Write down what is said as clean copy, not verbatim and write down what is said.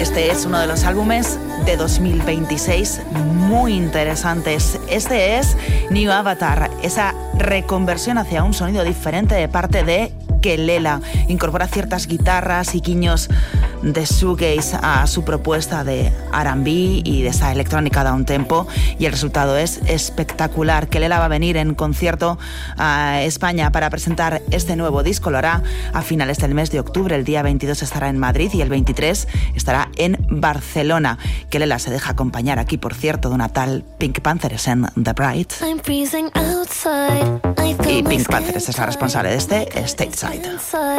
Este es uno de los álbumes de 2026 muy interesantes. Este es New Avatar, esa reconversión hacia un sonido diferente de parte de Kelela. Incorpora ciertas guitarras y guiños de shoegaze a su propuesta de R&B y de esa electrónica downtempo, y el resultado es espectacular. Kelela va a venir en concierto a España para presentar este nuevo disco. Lo hará a finales del mes de octubre. El día 22 estará en Madrid y el 23 estará en Barcelona. Kelela se deja acompañar aquí, por cierto, de una tal Pink Panthers en The Bride. Y Pink Panthers es la responsable de este Stateside.